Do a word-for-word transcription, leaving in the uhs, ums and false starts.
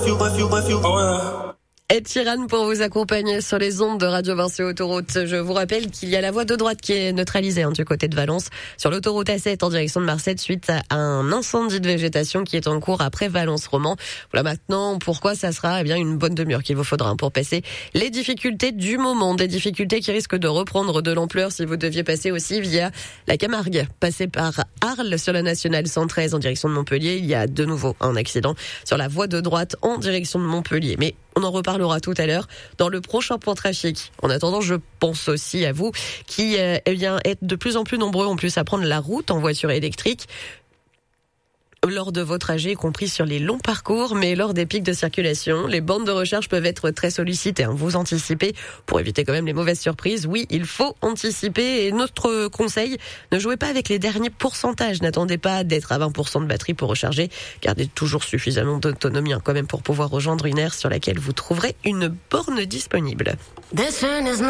Ed Sheeran pour vous accompagner sur les ondes de Radio Vinci Autoroute. Je vous rappelle qu'il y a la voie de droite qui est neutralisée hein, du côté de Valence sur l'autoroute A sept en direction de Marseille suite à un incendie de végétation qui est en cours après Valence-Roman. Voilà maintenant pourquoi ça sera eh bien une bonne demi-heure qu'il vous faudra hein, pour passer les difficultés du moment, des difficultés qui risquent de reprendre de l'ampleur si vous deviez passer aussi via la Camargue, passer par Arles sur la nationale cent treize en direction de Montpellier. Il y a de nouveau un accident sur la voie de droite en direction de Montpellier. Mais on en reparlera tout à l'heure dans le prochain point trafic. En attendant, je pense aussi à vous qui euh, eh bien, êtes de plus en plus nombreux en plus à prendre la route en voiture électrique lors de vos trajets, y compris sur les longs parcours, mais lors des pics de circulation. Les bornes de recharge peuvent être très sollicitées. Hein. Vous anticipez pour éviter quand même les mauvaises surprises. Oui, il faut anticiper. Et notre conseil, ne jouez pas avec les derniers pourcentages. N'attendez pas d'être à vingt pour cent de batterie pour recharger. Gardez toujours suffisamment d'autonomie hein, quand même pour pouvoir rejoindre une aire sur laquelle vous trouverez une borne disponible.